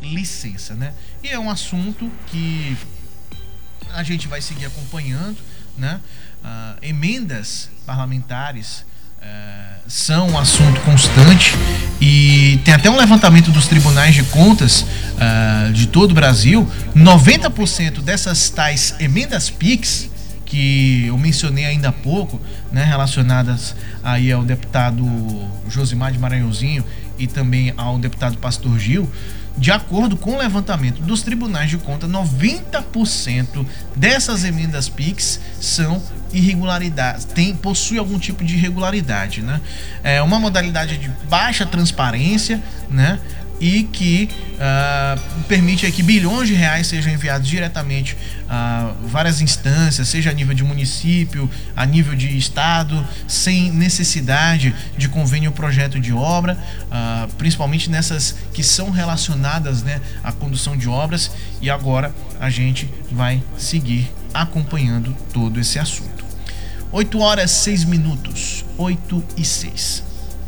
licença, né? E é um assunto que a gente vai seguir acompanhando, né? Emendas parlamentares são um assunto constante e tem até um levantamento dos tribunais de contas de todo o Brasil. 90% dessas tais emendas PIX que eu mencionei ainda há pouco, né, relacionadas aí ao deputado Josimar de Maranhãozinho e também ao deputado Pastor Gil, de acordo com o levantamento dos tribunais de contas, 90% dessas emendas PIX são irregularidades, possui algum tipo de irregularidade, né? É uma modalidade de baixa transparência, né? E que permite que bilhões de reais sejam enviados diretamente a várias instâncias, seja a nível de município, a nível de estado, sem necessidade de convênio ou projeto de obra, principalmente nessas que são relacionadas, né, à condução de obras. E agora a gente vai seguir acompanhando todo esse assunto. 8h06, 8h06.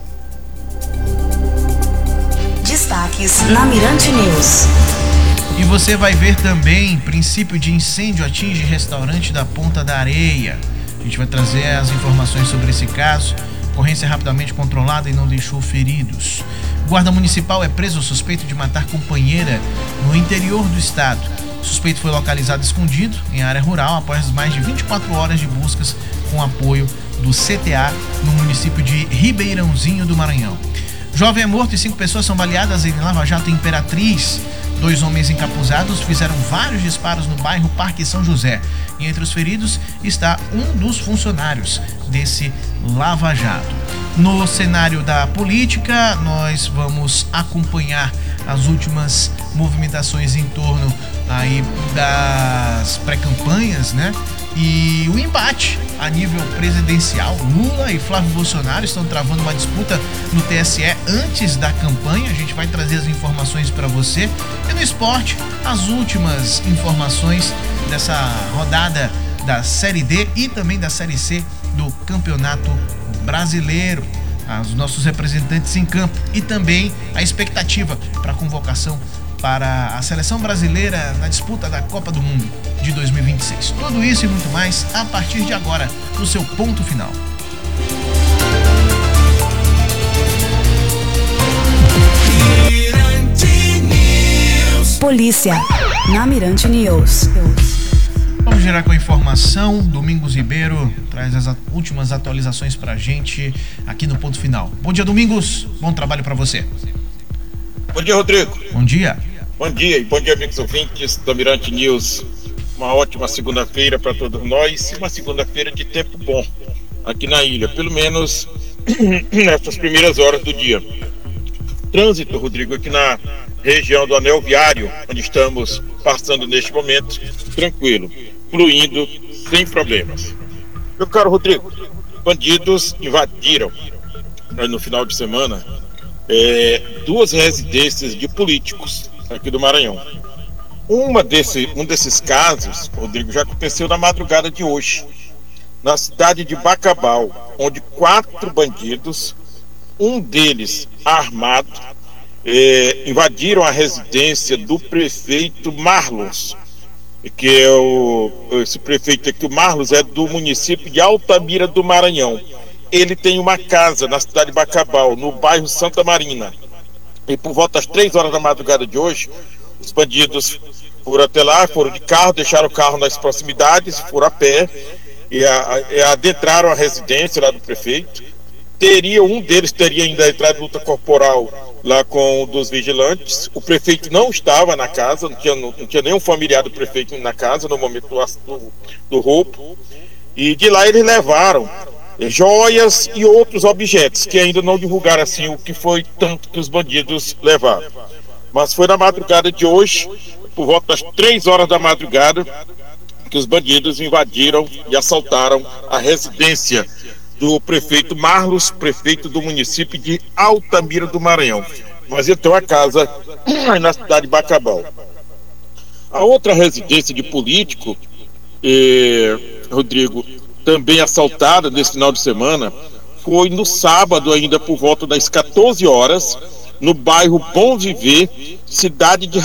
Destaques na Mirante News. E você vai ver também: princípio de incêndio atinge restaurante da Ponta da Areia. A gente vai trazer as informações sobre esse caso. Ocorrência rapidamente controlada e não deixou feridos. Guarda municipal é preso suspeito de matar companheira no interior do estado. O suspeito foi localizado escondido em área rural após mais de 24 horas de buscas com apoio do CTA no município de Ribeirãozinho do Maranhão. Jovem é morto e 5 pessoas são baleadas em Lava Jato Imperatriz. 2 homens encapuzados fizeram vários disparos no bairro Parque São José. E entre os feridos está um dos funcionários desse Lava Jato. No cenário da política, nós vamos acompanhar as últimas movimentações em torno aí das pré-campanhas, né? E o embate a nível presidencial. Lula e Flávio Bolsonaro estão travando uma disputa no TSE antes da campanha. A gente vai trazer as informações para você. E no esporte, as últimas informações dessa rodada da Série D e também da Série C do Campeonato Brasileiro. Os nossos representantes em campo e também a expectativa para a convocação para a seleção brasileira na disputa da Copa do Mundo de 2026. Tudo isso e muito mais a partir de agora, no seu ponto final. Polícia na Mirante News. Vamos girar com a informação. Domingos Ribeiro traz as últimas atualizações pra gente aqui no ponto final. Bom dia, Domingos. Bom trabalho para você. Bom dia, Rodrigo. Bom dia. Bom dia e bom dia, amigos ouvintes da Mirante News. Uma ótima segunda-feira para todos nós e uma segunda-feira de tempo bom aqui na ilha, pelo menos nessas primeiras horas do dia. Trânsito, Rodrigo, aqui na região do Anel Viário, onde estamos passando neste momento, tranquilo, fluindo, sem problemas. Meu caro Rodrigo, bandidos invadiram no final de semana 2 residências de políticos aqui do Maranhão. Um desses casos, Rodrigo, já aconteceu na madrugada de hoje, na cidade de Bacabal, onde 4 bandidos, um deles armado, invadiram a residência do prefeito Marlos, que é esse prefeito aqui, o Marlos, é do município de Altamira do Maranhão. Ele tem uma casa na cidade de Bacabal, no bairro Santa Marina. E por volta das 3 horas da madrugada de hoje, os bandidos foram até lá, foram de carro, deixaram o carro nas proximidades, foram a pé e adentraram a residência lá do prefeito. Um deles teria ainda entrado em luta corporal lá com um dos vigilantes. O prefeito não estava na casa, não tinha nenhum familiar do prefeito na casa no momento do roubo. E de lá eles levaram joias e outros objetos que ainda não divulgaram assim o que foi tanto que os bandidos levaram. Mas foi na madrugada de hoje, por volta das 3 horas da madrugada, que os bandidos invadiram e assaltaram a residência do prefeito Marlos, prefeito do município de Altamira do Maranhão. Mas ele tem uma casa na cidade de Bacabal. A outra residência de político, Rodrigo, também assaltada nesse final de semana, foi no sábado, ainda por volta das 14 horas, no bairro Bom Viver, cidade de